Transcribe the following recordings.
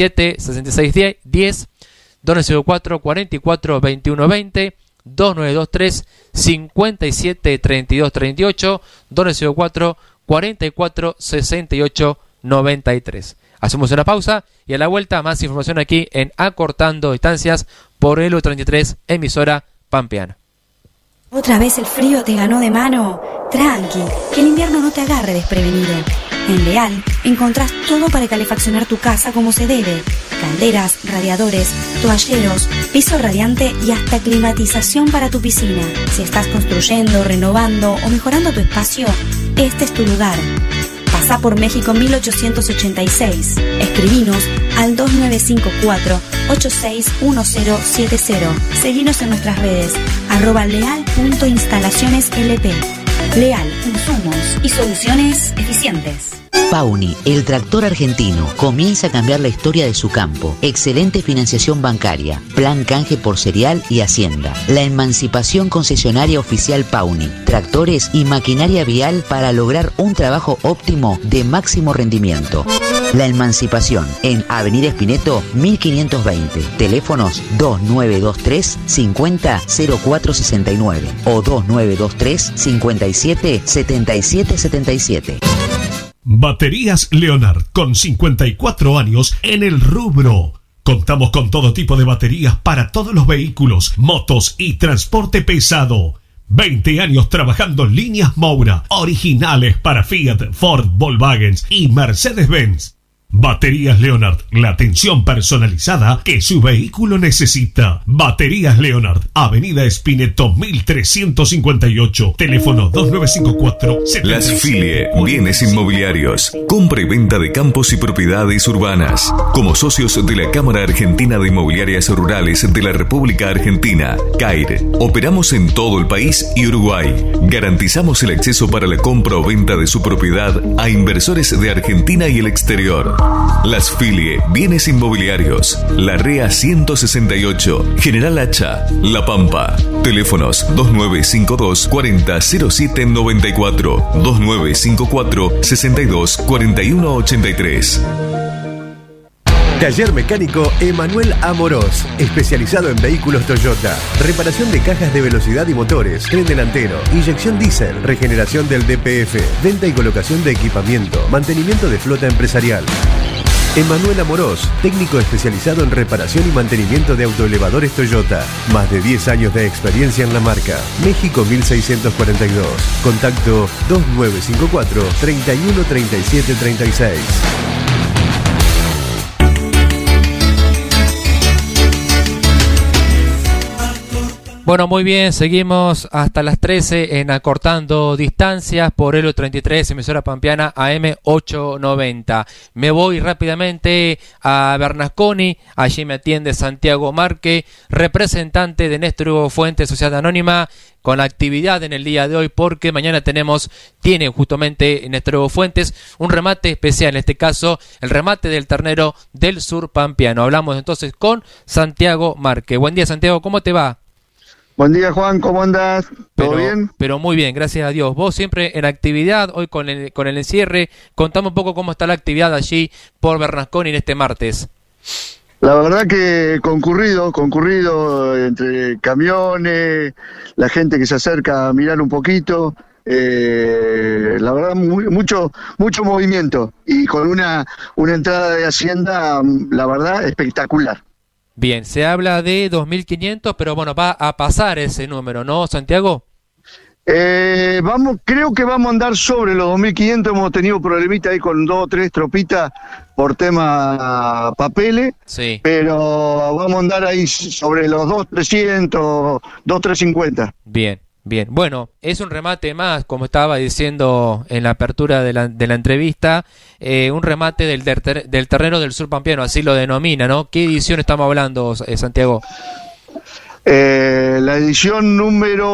27 66 10, 2954 44 21 20, 2923 57 32 38, 2954 44 68 93. Hacemos una pausa y a la vuelta más información aquí en Acortando Distancias por Elo 33, emisora pampeana. ¿Otra vez el frío te ganó de mano? Tranqui, que el invierno no te agarre desprevenido. En Leal encontrás todo para calefaccionar tu casa como se debe. Calderas, radiadores, toalleros, piso radiante y hasta climatización para tu piscina. Si estás construyendo, renovando o mejorando tu espacio, este es tu lugar. Pasá por México 1886. Escribinos al 2954-861070. Seguinos en nuestras redes @leal.instalacioneslp. Leal, insumos y soluciones eficientes. Pauni, el tractor argentino, comienza a cambiar la historia de su campo. Excelente financiación bancaria, plan canje por cereal y hacienda. La emancipación concesionaria oficial Pauni, tractores y maquinaria vial para lograr un trabajo óptimo de máximo rendimiento. La emancipación en Avenida Espineto 1520, teléfonos 2923 50 0469 o 2923 57 77 77. Baterías Leonard, con 54 años en el rubro. Contamos con todo tipo de baterías para todos los vehículos, motos y transporte pesado. 20 años trabajando en líneas Moura, originales para Fiat, Ford, Volkswagen y Mercedes-Benz. Baterías Leonard, la atención personalizada que su vehículo necesita. Baterías Leonard, Avenida Espineto 1358, teléfono 2954 Las Filie, bienes inmobiliarios, compra y venta de campos y propiedades urbanas. Como socios de la Cámara Argentina de Inmobiliarias Rurales de la República Argentina, CAIR, operamos en todo el país y Uruguay. Garantizamos el acceso para la compra o venta de su propiedad a inversores de Argentina y el exterior. Las Filie, bienes inmobiliarios, La Rea 168, General Hacha, La Pampa. Teléfonos 2952 40 07 94, 2954 62 41 83. Taller Mecánico Emanuel Amorós, especializado en vehículos Toyota, reparación de cajas de velocidad y motores, tren delantero, inyección diésel, regeneración del DPF, venta y colocación de equipamiento, mantenimiento de flota empresarial. Emanuel Amorós, técnico especializado en reparación y mantenimiento de autoelevadores Toyota. Más de 10 años de experiencia en la marca. México 1642. Contacto 2954 31 37 36. Bueno, muy bien, seguimos hasta las 13 en Acortando Distancias por Elo 33, emisora pampeana AM 890. Me voy rápidamente a Bernasconi, allí me atiende Santiago Marque, representante de Néstor Hugo Fuentes, Sociedad Anónima, con actividad en el día de hoy, porque mañana tiene justamente Néstor Hugo Fuentes un remate especial, en este caso el remate del ternero del sur pampeano. Hablamos entonces con Santiago Marque. Buen día, Santiago, ¿cómo te va? Buen día, Juan, ¿cómo andás? ¿Todo bien? Pero muy bien, gracias a Dios. Vos siempre en actividad, hoy con el encierre. Contame un poco cómo está la actividad allí por Bernasconi en este martes. La verdad que concurrido entre camiones, la gente que se acerca a mirar un poquito. La verdad, mucho movimiento. Y con una entrada de Hacienda, la verdad, espectacular. Bien, se habla de 2.500, pero bueno, va a pasar ese número, ¿no, Santiago? Creo que vamos a andar sobre los 2.500, hemos tenido problemitas ahí con 2 o 3 tropitas por tema papeles, sí. Pero vamos a andar ahí sobre los 2.300, 2.350. Bien. Bueno, es un remate más, como estaba diciendo en la apertura de la entrevista, un remate del terreno del sur pampeano, así lo denomina, ¿no? ¿Qué edición estamos hablando, Santiago? La edición número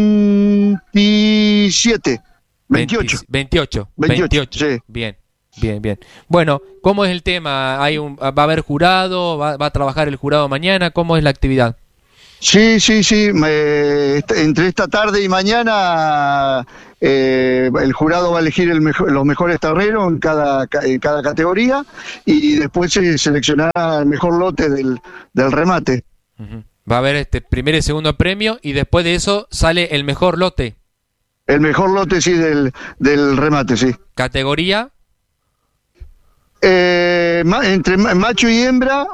28. 28. Sí. Bien. Bueno, ¿cómo es el tema? ¿Va a haber jurado? ¿Va a trabajar el jurado mañana? ¿Cómo es la actividad? Sí. Entre esta tarde y mañana el jurado va a elegir los mejores terneros en cada categoría y después se seleccionará el mejor lote del remate. Uh-huh. Va a haber primer y segundo premio y después de eso sale el mejor lote. El mejor lote, sí, del remate, sí. ¿Categoría? Entre macho y hembra,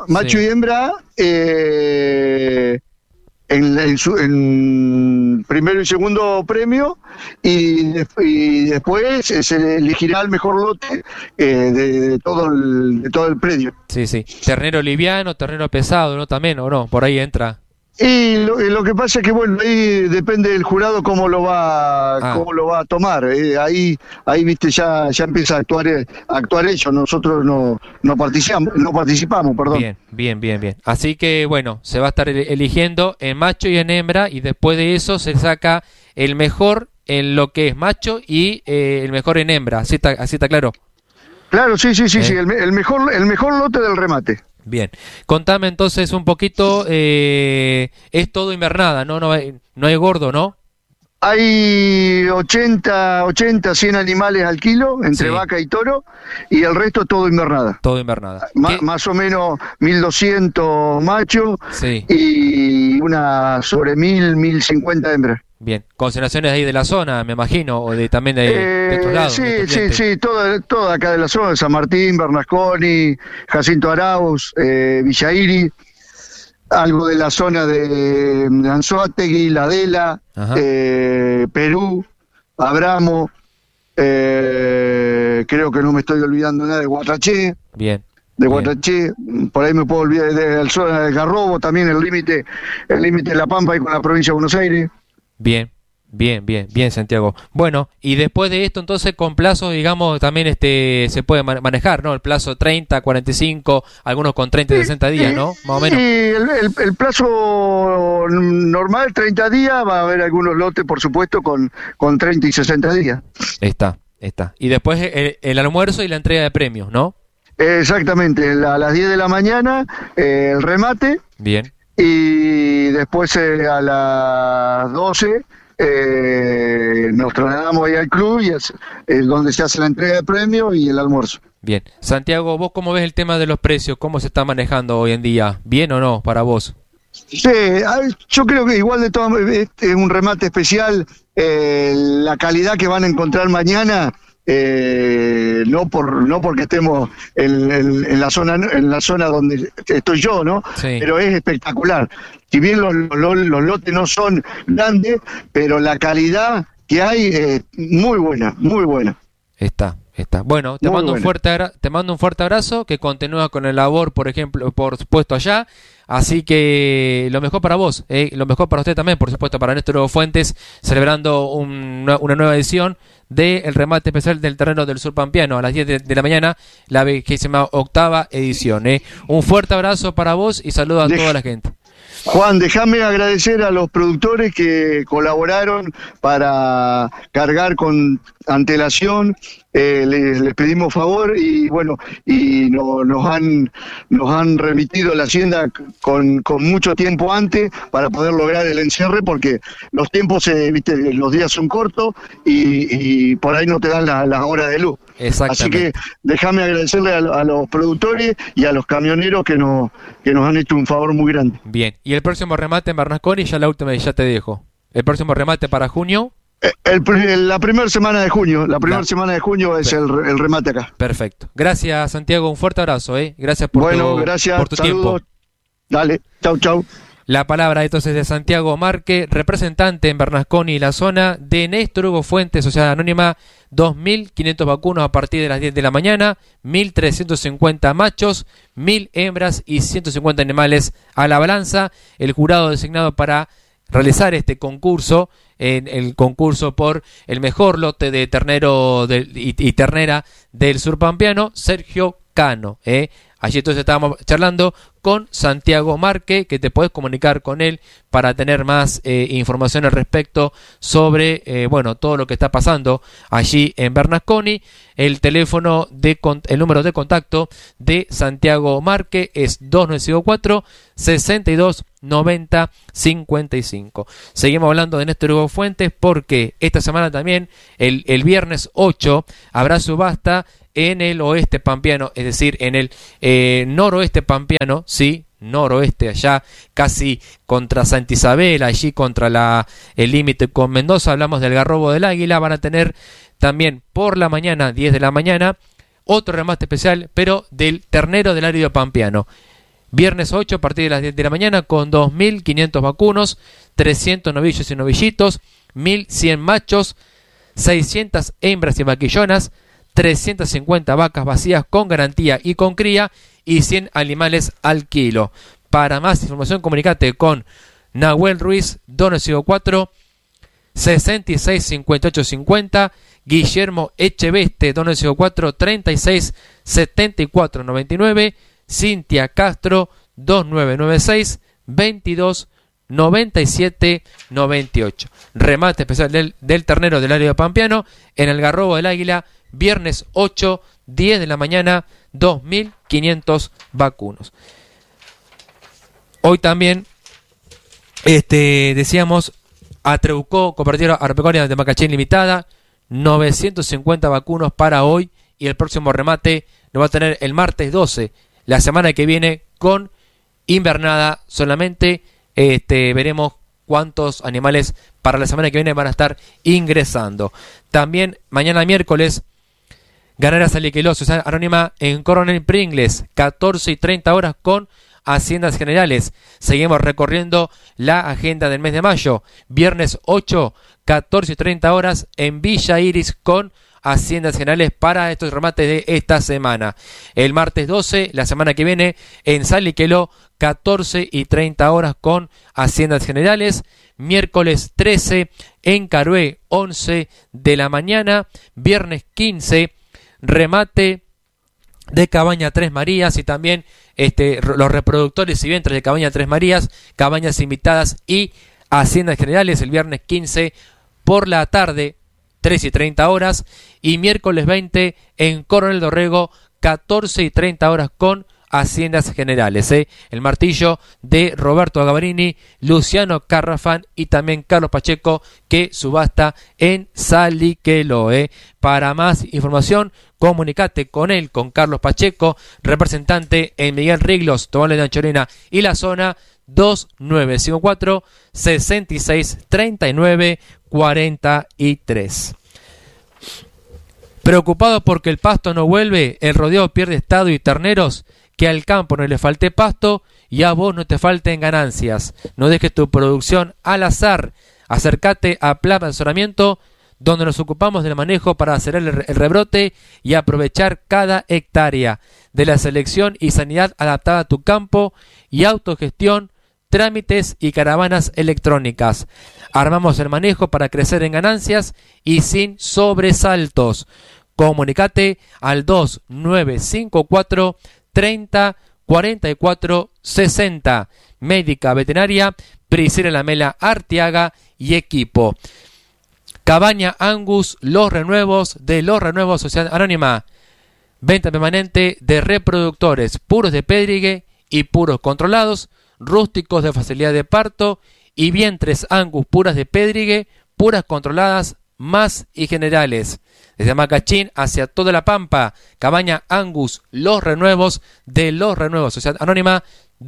en primero y segundo premio y después se elegirá el mejor lote de todo el predio. Sí. Ternero liviano, ternero pesado, ¿no? También, ¿o no? Por ahí entra. Y lo que pasa es que, bueno, ahí depende del jurado cómo lo va a tomar. Ahí viste, ya empieza a actuar ellos. Nosotros no participamos, perdón. Bien. Así que, bueno, se va a estar eligiendo en macho y en hembra, y después de eso se saca el mejor en lo que es macho y el mejor en hembra. ¿Así está claro? Claro, sí. El mejor lote del remate. Bien, contame entonces un poquito, es todo invernada, ¿no? No hay gordo, ¿no? Hay 100 animales al kilo, entre vaca y toro, y el resto todo invernada. Todo invernada. Más o menos 1.200 machos y sobre 1.050 hembras. Bien, concentraciones ahí de la zona, me imagino, o también de otros lados. Sí, toda acá de la zona, San Martín, Bernasconi, Jacinto Arauz, Villairi, algo de la zona de Anzoátegui, La Adela, Perú, Abramo, creo que no me estoy olvidando nada de Guatraché. Bien. De Guatraché, por ahí me puedo olvidar de la zona de Garrobo, también el límite de La Pampa y con la provincia de Buenos Aires. Bien, Santiago. Bueno, y después de esto, entonces, con plazos, digamos, también se puede manejar, ¿no? El plazo 30, 45, algunos con 30 y 60 días, ¿no? Más o menos. Sí, el plazo normal, 30 días, va a haber algunos lotes, por supuesto, con 30 y 60 días. Está. Y después el almuerzo y la entrega de premios, ¿no? Exactamente, a las 10 de la mañana, el remate. Bien. Y después a las 12 nos trasladamos ahí al club y es donde se hace la entrega de premios y el almuerzo. Bien. Santiago, ¿vos cómo ves el tema de los precios? ¿Cómo se está manejando hoy en día? ¿Bien o no para vos? Sí, yo creo que igual de todo es un remate especial. La calidad que van a encontrar mañana, no porque estemos en la zona donde estoy yo, ¿no? Sí. Pero es espectacular. Si bien los lotes no son grandes, pero la calidad que hay es muy buena. Está. Bueno, te mando un fuerte abrazo, que continúa con el labor, por supuesto, allá. Así que lo mejor para vos, lo mejor para usted también, por supuesto, para Néstor Hugo Fuentes, celebrando una nueva edición del remate especial del terreno del sur pampeano a las 10 de la mañana, la 28ª edición. Un fuerte abrazo para vos y saludo a toda la gente. Juan, déjame agradecer a los productores que colaboraron para cargar con antelación. Les pedimos favor y bueno, nos han remitido la hacienda con mucho tiempo antes para poder lograr el encierre, porque los tiempos, los días son cortos y por ahí no te dan las horas de luz. Así que déjame agradecerle a los productores y a los camioneros que nos han hecho un favor muy grande. Bien, y el próximo remate en Bernasconi, ya la última, ya te dejo. El próximo remate para junio. La primera semana de junio, es el remate acá. Perfecto. Gracias, Santiago, un fuerte abrazo, Gracias por tu tiempo. Dale, chau. La palabra entonces de Santiago Marque, representante en Bernasconi y la zona, de Néstor Hugo Fuentes, Sociedad Anónima, 2.500 vacunos a partir de las 10 de la mañana, 1.350 machos, 1.000 hembras y 150 animales a la balanza. El jurado designado para realizar este concurso, el concurso por el mejor lote de ternero y ternera del sur pampeano, Sergio Cano. Allí entonces estábamos charlando con Santiago Marque, que te podés comunicar con él para tener más información al respecto sobre todo lo que está pasando allí en Bernasconi. El número de contacto de Santiago Marque es 2954 62 90 55. Seguimos hablando de Néstor Hugo Fuentes porque esta semana también, el viernes 8, habrá subasta en el oeste pampeano, es decir, en el noroeste pampeano, sí, noroeste, allá casi contra Santa Isabel, allí contra el límite con Mendoza. Hablamos del Garrobo del Águila. Van a tener también por la mañana, 10 de la mañana, otro remate especial, pero del ternero del árido pampeano. Viernes 8 a partir de las 10 de la mañana con 2.500 vacunos, 300 novillos y novillitos, 1.100 machos, 600 hembras y vaquillonas, 350 vacas vacías con garantía y con cría y 100 animales al kilo. Para más información comunicate con Nahuel Ruiz 294 66 58 50, Guillermo Echeveste 294 36 74 99, Cintia Castro 2996 22 97 98. Remate especial del ternero del área pampeano en el Garrobo del Águila, viernes 8, 10 de la mañana, 2.500 vacunos. Hoy también decíamos Atreucó, Cooperativa Agropecuaria de Macachín Limitada, 950 vacunos para hoy, y el próximo remate lo va a tener el martes 12, la semana que viene, con invernada solamente. Veremos cuántos animales para la semana que viene van a estar ingresando. También mañana miércoles, Ganadera Saliqueló, Sociedad Anónima en Coronel Pringles, 14 y 30 horas con Haciendas Generales. Seguimos recorriendo la agenda del mes de mayo. Viernes 8, 14 y 30 horas en Villa Iris con Haciendas Generales para estos remates de esta semana. El martes 12, la semana que viene, en Saliqueló, 14 y 30 horas con Haciendas Generales. Miércoles 13, en Carué, 11 de la mañana. Viernes 15, remate de Cabaña Tres Marías y también los reproductores y vientres de Cabaña Tres Marías, cabañas invitadas y Haciendas Generales el viernes 15 por la tarde, 3 y 30 horas, y miércoles 20 en Coronel Dorrego, 14 y 30 horas con Haciendas Generales. El martillo de Roberto Gavarini, Luciano Carrafán y también Carlos Pacheco, que subasta en Saliqueló. Para más información, comunicate con él, con Carlos Pacheco, representante en Miguel Riglos, Tobalé de Anchorena y la zona, 2954 66 39 43. Preocupado porque el pasto no vuelve, el rodeo pierde estado y terneros, que al campo no le falte pasto y a vos no te falten ganancias. No dejes tu producción al azar. Acércate a Plan Asesoramiento, donde nos ocupamos del manejo para acelerar el rebrote y aprovechar cada hectárea, de la selección y sanidad adaptada a tu campo y autogestión, trámites y caravanas electrónicas. Armamos el manejo para crecer en ganancias y sin sobresaltos. Comunicate al 2954 30 44 60. Médica Veterinaria Priscila Lamela Arteaga y equipo. Cabaña Angus, Los Renuevos de Los Renuevos Sociedad Anónima. Venta permanente de reproductores puros de pédrigue y puros controlados, rústicos de facilidad de parto y vientres Angus puras de pédrigue, puras controladas, más y generales. Desde Macachín hacia toda la Pampa, Cabaña Angus, Los Renuevos de Los Renuevos Sociedad Anónima,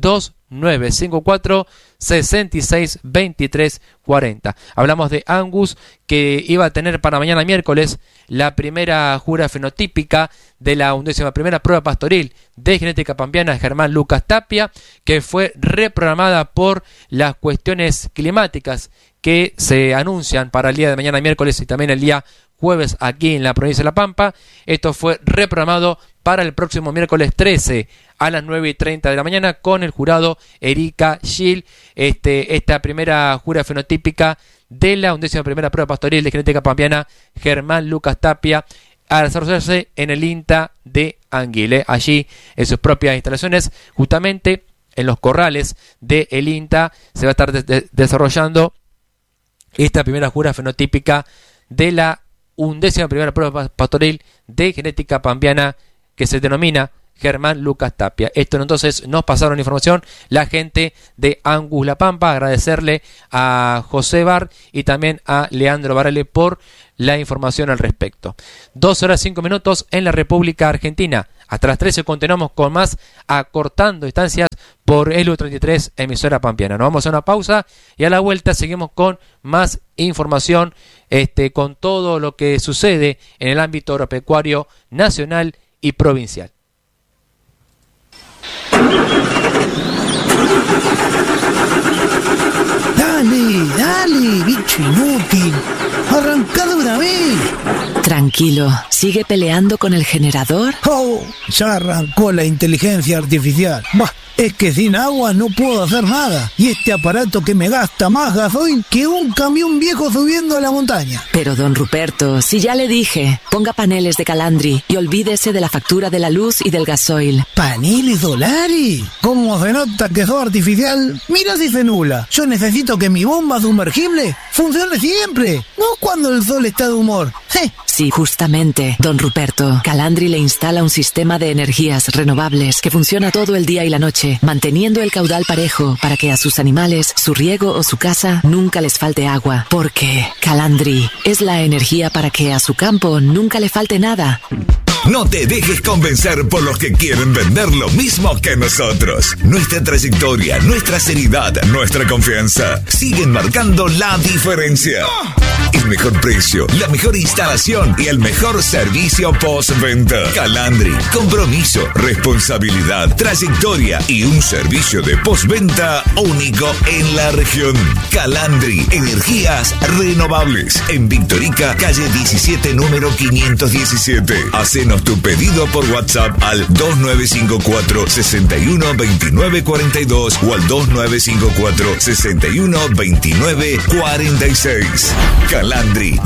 2954 66 23 40. Hablamos de Angus, que iba a tener para mañana miércoles la primera jura fenotípica de la 11ª prueba pastoril de genética pampeana Germán Lucas Tapia, que fue reprogramada por las cuestiones climáticas que se anuncian para el día de mañana miércoles y también el día jueves aquí en la provincia de La Pampa. Esto fue reprogramado para el próximo miércoles 13 a las 9:30 de la mañana con el jurado Erika Gil. Esta primera jura fenotípica de la 11ª prueba pastoril de genética pampeana Germán Lucas Tapia, a desarrollarse en el INTA de Anguil, allí en sus propias instalaciones, justamente en los corrales de el INTA se va a estar desarrollando esta primera jura fenotípica de la 11ª prueba pastoril de genética pampeana, que se denomina Germán Lucas Tapia. Esto entonces nos pasaron información la gente de Angus La Pampa. Agradecerle a José Bar y también a Leandro Varela por la información al respecto. 2 horas 5 minutos en la República Argentina. Hasta las 13 continuamos con más Acortando Distancias por Elo 33, emisora pampeana. Nos vamos a una pausa y a la vuelta seguimos con más información, con todo lo que sucede en el ámbito agropecuario nacional y provincial. Dale, bicho inútil. Arrancá de una vez. Tranquilo, ¿sigue peleando con el generador? Oh, ya arrancó la inteligencia artificial. Bah, es que sin agua no puedo hacer nada. Y este aparato que me gasta más gasoil que un camión viejo subiendo a la montaña. Pero don Ruperto, si ya le dije, ponga paneles de Calandri y olvídese de la factura de la luz y del gasoil. ¿Paneles solares? ¿Cómo se nota que sos artificial? Mira si se nubla. Yo necesito que mi bomba sumergible funcione siempre, no cuando el sol está de humor. Sí, justamente, don Ruperto. Calandri le instala un sistema de energías renovables que funciona todo el día y la noche, manteniendo el caudal parejo para que a sus animales, su riego o su casa nunca les falte agua. Porque Calandri es la energía para que a su campo nunca le falte nada. No te dejes convencer por los que quieren vender lo mismo que nosotros. Nuestra trayectoria, nuestra seriedad, nuestra confianza siguen marcando la diferencia. El mejor precio, la mejor instalación y el mejor servicio postventa. Calandri, compromiso, responsabilidad, trayectoria y un servicio de postventa único en la región. Calandri, energías renovables. En Victorica, calle 17, número 517. Hacenos tu pedido por WhatsApp al 2954 61 29 42 o al 2954 61 29 46. Calandri.